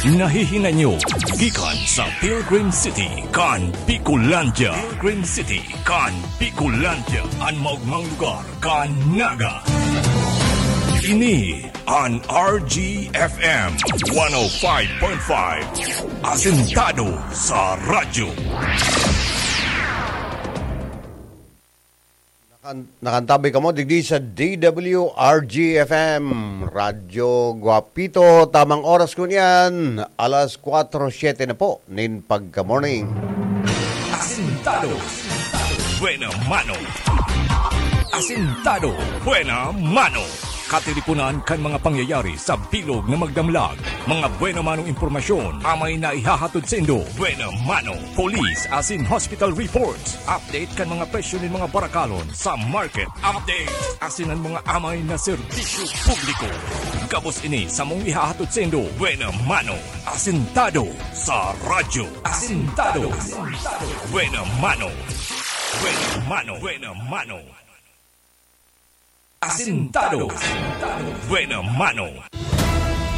Nahihinga nyo gikan sa Pilgrim City kan Bicolandia. Pilgrim City kan Bicolandia. Ang maugmang lugar kan Naga. Ini an RGFM 105.5. Asentado sa radyo. Nakantabay ka mo, digdi sa DWRG-FM, Radyo Guapito. Tamang oras ko niyan, alas 4:07 na po, nin pagka-morning. Asentado, buena mano. Asentado, buena mano. Katilipunan kan mga pangyayari sa bilog na magdamlag. Mga buena manong impormasyon amay na ihahatod sa Indo. Buena mano. Police as in hospital reports. Update kan mga presyo ng mga barakalon sa market. Update as in ang mga amay na serbisyo publiko. Kabos ini sa mong ihahatod sa Indo. Buena mano. Asentado sa radyo. Asentado. Buena mano. Buena mano. Buena mano. Asentado. Buena mano.